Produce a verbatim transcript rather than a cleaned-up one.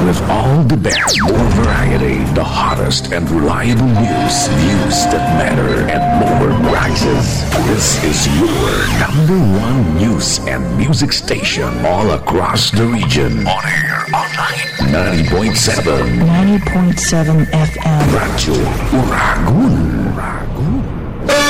with all the best, more variety, the hottest and reliable news, news that matter, and more prizes. This is your number one news and music station all across the region. On air, online, ninety point seven. ninety point seven F M. Radyo Uragun. Uragun.